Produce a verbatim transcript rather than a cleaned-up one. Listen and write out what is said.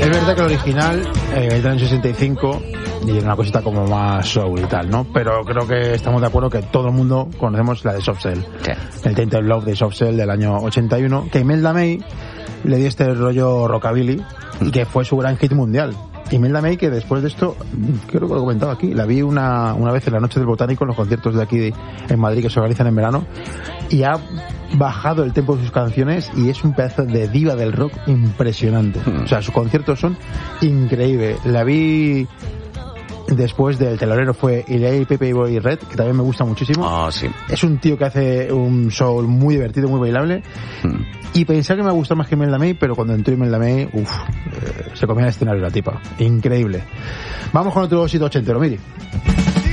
Es verdad que el original, eh, el del año sesenta y cinco, y era una cosita como más soul y tal, ¿no? Pero creo que estamos de acuerdo que todo el mundo conocemos la de Soft Cell. Sí. El Tainted Love de Soft Cell del año ochenta y uno, que Imelda May le dio este rollo rockabilly y que fue su gran hit mundial. Imelda May, que después de esto, creo que lo he comentado aquí, la vi una, una vez en la Noche del Botánico, en los conciertos de aquí en Madrid que se organizan en verano, y ha bajado el tempo de sus canciones y es un pedazo de diva del rock impresionante. O sea, sus conciertos son increíbles. La vi después del telonero, fue Ilay, Pepe Boy Red, que también me gusta muchísimo. Oh, sí. Es un tío que hace un soul muy divertido, muy bailable. Hmm. Y pensaba que me gustaba más que Imelda May, pero cuando entró Imelda May, uff, eh, se comía el escenario la tipa. Increíble. Vamos con otro sitio ochentero, mire.